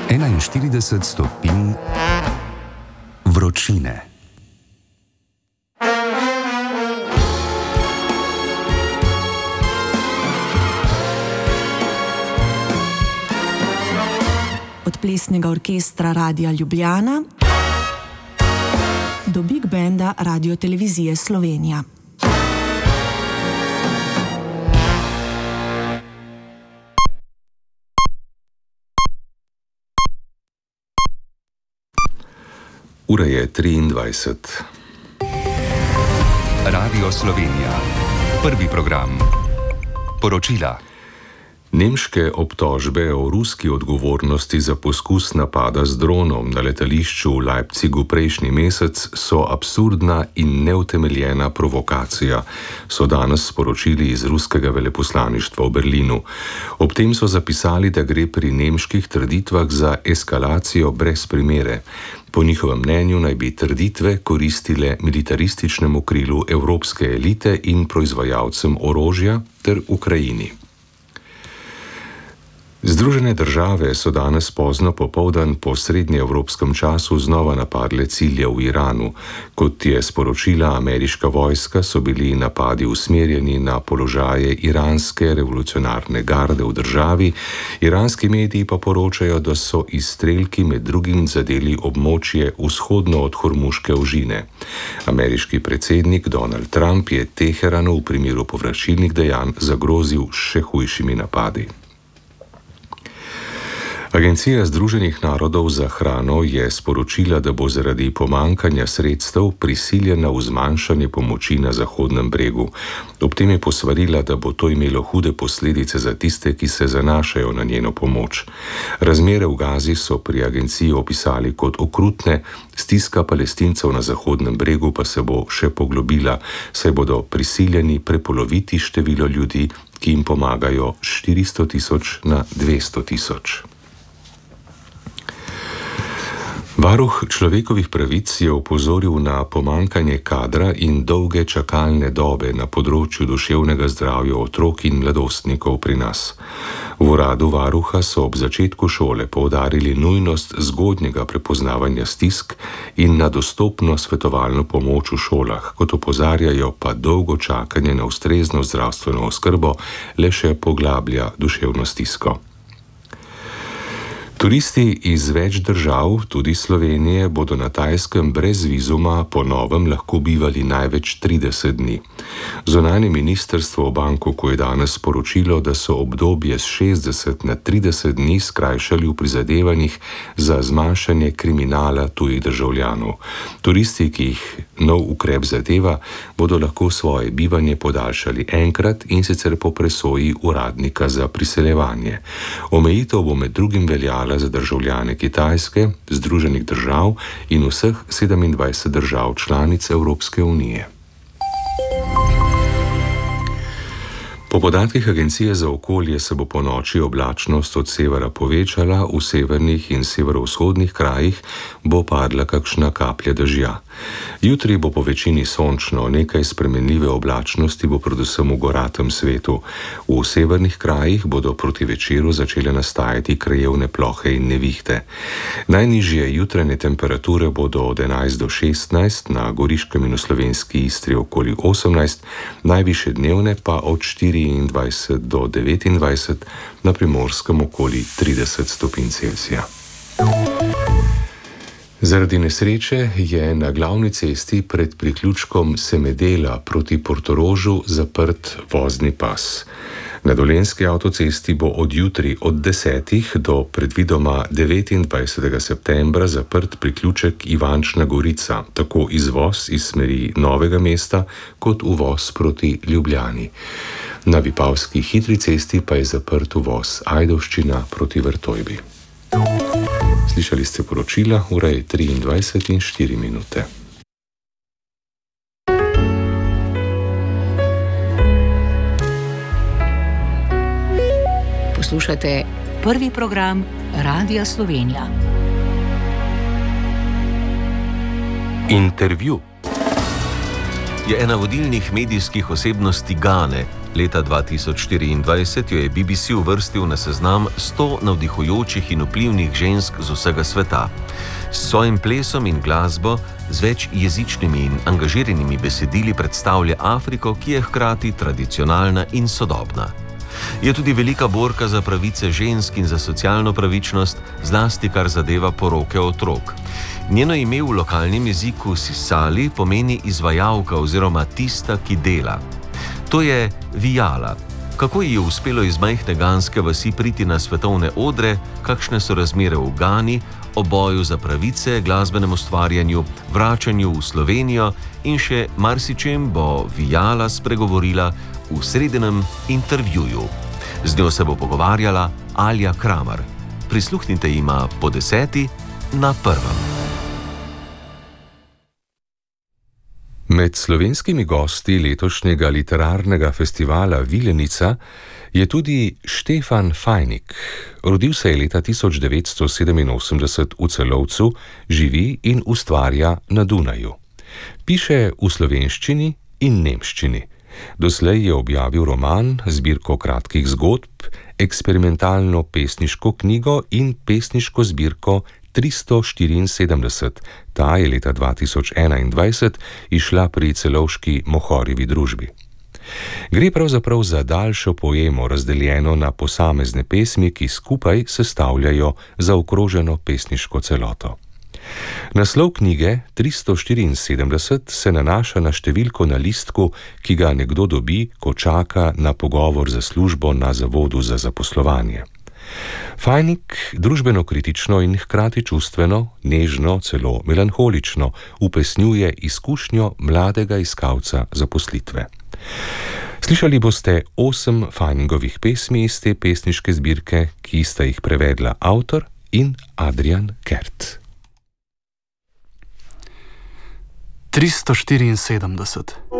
41 stopinj vročine. Od plesnega orkestra Radia Ljubljana do Big Banda Radiotelevizije Slovenija. Ura je 23. Radio Slovenija. Prvi program. Poročila. Nemške obtožbe o ruski odgovornosti za poskus napada z dronom na letališču v Leipzigu prejšnji mesec so absurdna in neutemeljena provokacija, so danes sporočili iz ruskega veleposlaništva v Berlinu. Ob tem so zapisali, da gre pri nemških trditvah za eskalacijo brez primere. Po njihovem mnenju naj bi trditve koristile militarističnemu krilu evropske elite in proizvajalcem orožja ter Ukrajini. Združene države so danes pozno popoldan po srednjeevropskem času znova napadle cilje v Iranu. Kot je sporočila ameriška vojska, so bili napadi usmerjeni na položaje iranske revolucionarne garde v državi. Iranski mediji pa poročajo, da so izstrelki med drugim zadeli območje vzhodno od Hormuške ožine. Ameriški predsednik Donald Trump je Teheranu v primeru povračilnih dejanj zagrozil še hujšimi napadi. Agencija Združenih narodov za hrano je sporočila, da bo zaradi pomanjkanja sredstev prisiljena v zmanjšanje pomoči na Zahodnem bregu. Ob tem je posvarila, da bo to imelo hude posledice za tiste, ki se zanašajo na njeno pomoč. Razmere v Gazi so pri agenciji opisali kot okrutne, stiska Palestincev na Zahodnem bregu pa se bo še poglobila, saj bodo prisiljeni prepoloviti število ljudi, ki jim pomagajo 400.000 na 200.000. Varuh človekovih pravic je opozoril na pomanjkanje kadra in dolge čakalne dobe na področju duševnega zdravja otrok in mladostnikov pri nas. V uradu varuha so ob začetku šole poudarili nujnost zgodnjega prepoznavanja stisk in na dostopno svetovalno pomoč v šolah, kot opozarjajo, pa dolgo čakanje na ustrezno zdravstveno oskrbo le še poglablja duševno stisko. Turisti iz več držav, tudi Slovenije, bodo na Tajskem brez vizuma po novem lahko bivali največ 30 dni. Zunanje ministrstvo v Bangkoku je danes sporočilo, da so obdobje s 60 na 30 dni skrajšali v prizadevanjih za zmanjšanje kriminala tujih državljanov. Turisti, ki jih nov ukrep zadeva, bodo lahko svoje bivanje podaljšali enkrat, in sicer po presoji uradnika za priseljevanje. Omejitev bo med drugim veljala za državljane Kitajske, Združenih držav in vseh 27 držav članic Evropske unije. Po podatkih Agencije za okolje se bo ponoči oblačnost od severa povečala, v severnih in severovzhodnih krajih bo padla kakšna kaplja dežja. Jutri bo po večini sončno, nekaj spremenljive oblačnosti bo predvsem v goratem svetu. V severnih krajih bodo proti večeru začele nastajati krajevne plohe in nevihte. Najnižje jutranje temperature bodo od 11 do 16, na Goriškem in v slovenski Istri okoli 18, najvišje dnevne pa od 24 do 29, na Primorskem okoli 30 stopinj Celzija. Zaradi nesreče je na glavni cesti pred priključkom Semedela proti Portorožu zaprt vozni pas. Na Dolenjski avtocesti bo od jutri od 10 do predvidoma 29. septembra zaprt priključek Ivančna Gorica, tako izvoz iz smeri Novega mesta kot uvoz proti Ljubljani. Na Vipavski hitri cesti pa je zaprt uvoz Ajdovščina proti Vrtojbi. Slišali ste poročila, ura je 23 in 4 minute. Poslušate prvi program Radia Slovenija. Intervju je ena vodilnih medijskih osebnosti Gane, Leta 2024 jo je BBC uvrstil na seznam 100 navdihujočih in vplivnih žensk z vsega sveta. S svojim plesom in glasbo, z večjezičnimi in angažiranimi besedili predstavlja Afriko, ki je hkrati tradicionalna in sodobna. Je tudi velika borka za pravice žensk in za socialno pravičnost, zlasti kar zadeva poroke otrok. Njeno ime v lokalnem jeziku Sisali pomeni izvajalka oziroma tista, ki dela. To je Vijala. Kako ji je uspelo iz majhne ganske vasi priti na svetovne odre, kakšne so razmere v Gani, o boju za pravice, glasbenem ustvarjanju, vračanju v Slovenijo in še marsičem bo Vijala spregovorila v sredinem intervjuju. Z njo se bo pogovarjala Alja Kramar. Prisluhnite jima po 10. na 1. Med slovenskimi gosti letošnjega literarnega festivala Vilenica je tudi Štefan Fajnik. Rodil se je leta 1987 v Celovcu, živi in ustvarja na Dunaju. Piše v slovenščini in nemščini. Doslej je objavil roman, zbirko kratkih zgodb, eksperimentalno pesniško knjigo in pesniško zbirko 374. Ta je leta 2021 išla pri Celovški Mohorjevi družbi. Gre pravzaprav za daljšo poemo, razdeljeno na posamezne pesmi, ki skupaj sestavljajo zaokroženo pesniško celoto. Naslov knjige 374 se nanaša na številko na listku, ki ga nekdo dobi, ko čaka na pogovor za službo na zavodu za zaposlovanje. Fajnik družbeno kritično in hkrati čustveno, nežno, celo melanholično upesnjuje izkušnjo mladega iskalca zaposlitve. Slišali boste 8 Fajningovih pesmi iz te pesniške zbirke, ki sta jih prevedla avtor in Adrian Kert. 374.